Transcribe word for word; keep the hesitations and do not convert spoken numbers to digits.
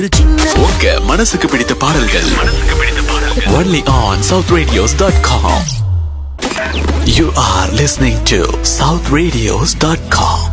உங்க மனசுக்கு பிடித்த பாடல்கள் only on south radios dot com. You are listening to south radios dot com.